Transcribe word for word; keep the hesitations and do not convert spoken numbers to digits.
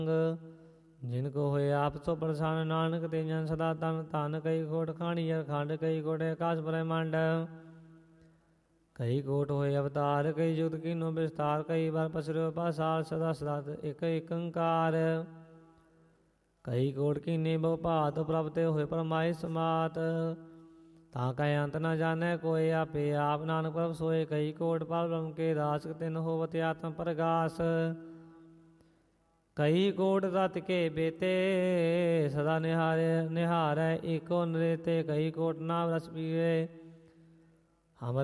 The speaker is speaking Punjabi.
ਜਿਨ ਕੋ ਹੋਏ ਆਪ ਸੋ ਪ੍ਰਸੰਨ ਨਾਨਕ ਤੇ ਜਨ ਸਦਾ ਤਨ ਧਨ ਕਈ ਕੋਟ ਖਾਣੀ ਅਖੰਡ ਕਈ ਕੋਟ ਆਕਾਸ਼ ਬ੍ਰਹਮੰਡ ਕਈ ਕੋਟ ਹੋਏ ਅਵਤਾਰ ਕਈ ਜੁਗਤ ਕੀਨੋ ਵਿਸਤਾਰ ਕਈ ਵਾਰ ਪਸਰਿਓ ਪਾਸਾਰ ਸਦਾ ਸਦਾ ਇਕ ਏਕੰਕਾਰ ਕਈ ਕੋਟ ਕੀਨੇ ਬਹੁ ਭਾਤ ਪ੍ਰਭ ਤੇ ਹੋਏ ਪਰਮਾਈ ਸਮਾਤ ਤਾਂ ਕੈ ਅੰਤ ਨ ਜਾਣੈ ਕੋਇ ਆਪੇ ਆਪ ਨਾਨਕ ਪ੍ਰਭ ਸੋਏ ਕਈ ਕੋਟ ਪਾਲ ਬ੍ਰਹਮ ਕੇ ਦਾਸ ਤਿਨ ਹੋਵਤ ਆਤਮ ਪ੍ਰਗਾਸ ਕਈ ਕੋਟ ਤਤ ਕੇ ਬੇਤੇ ਸਦਾ ਨਿਹਾਰੇ ਨਿਹਾਰੈ ਏਕੋ ਨਰੇਤੇ ਕਈ ਕੋਟ ਨਾਮ ਰਸ ਪੀਵੇ